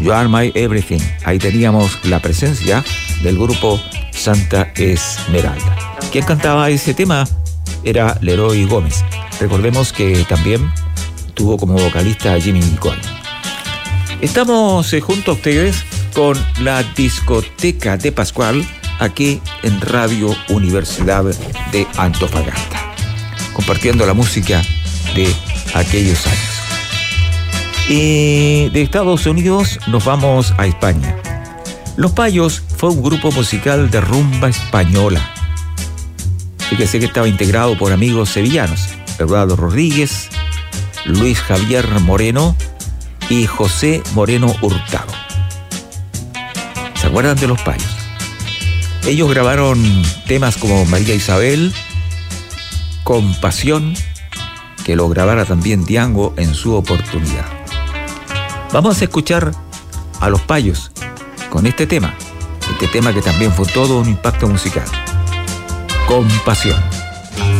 You Are My Everything. Ahí teníamos la presencia del grupo Santa Esmeralda. ¿Quién cantaba ese tema? Era Leroy Gómez. Recordemos que también tuvo como vocalista a Jimmy Nicole. Estamos junto a ustedes con la discoteca de Pascual, aquí en Radio Universidad de Antofagasta, compartiendo la música de aquellos años. Y de Estados Unidos nos vamos a España. Los Payos fue un grupo musical de rumba española. Fíjese que estaba integrado por amigos sevillanos, Eduardo Rodríguez, Luis Javier Moreno y José Moreno Hurtado. ¿Se acuerdan de Los Payos? Ellos grabaron temas como María Isabel, Compasión, que lo grabara también Diango en su oportunidad. Vamos a escuchar a Los Payos con este tema que también fue todo un impacto musical. Compasión.